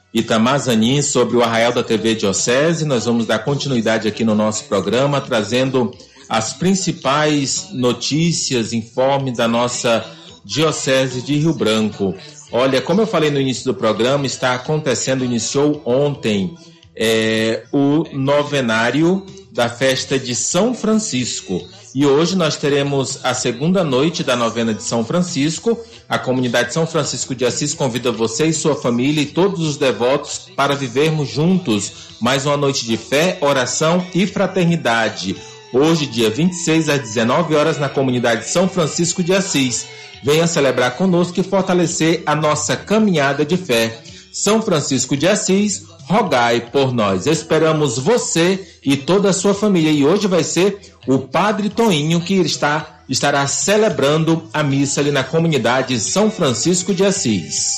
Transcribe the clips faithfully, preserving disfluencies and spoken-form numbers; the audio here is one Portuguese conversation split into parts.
Itamar Zanin, sobre o Arraial da T V Diocese. Nós vamos dar continuidade aqui no nosso programa, trazendo as principais notícias, informes da nossa Diocese de Rio Branco. Olha, como eu falei no início do programa, está acontecendo, iniciou ontem, é, o novenário da festa de São Francisco. E hoje nós teremos a segunda noite da novena de São Francisco. A comunidade São Francisco de Assis convida você e sua família e todos os devotos para vivermos juntos mais uma noite de fé, oração e fraternidade. Hoje, dia vinte e seis, às dezenove horas, na comunidade São Francisco de Assis. Venha celebrar conosco e fortalecer a nossa caminhada de fé. São Francisco de Assis, rogai por nós. Esperamos você e toda a sua família. E hoje vai ser o Padre Toinho que está, estará celebrando a missa ali na comunidade São Francisco de Assis.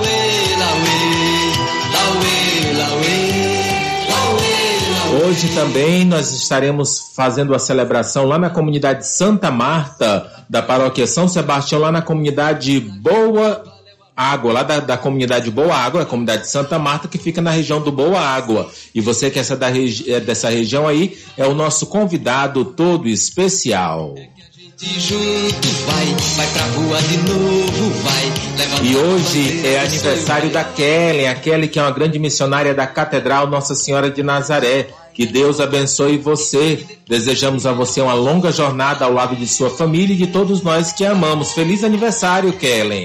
Hoje também nós estaremos fazendo a celebração lá na comunidade Santa Marta, da paróquia São Sebastião, lá na comunidade Boa Água, lá da, da comunidade Boa Água, a comunidade Santa Marta, que fica na região do Boa Água. E você que é da regi- é dessa região aí, é o nosso convidado todo especial. Junto, vai, vai pra rua de novo, vai, e hoje é aniversário da Kelly, a Kelly que é uma grande missionária da Catedral Nossa Senhora de Nazaré. Que Deus abençoe você. Desejamos a você uma longa jornada ao lado de sua família e de todos nós que amamos. Feliz aniversário, Kelly.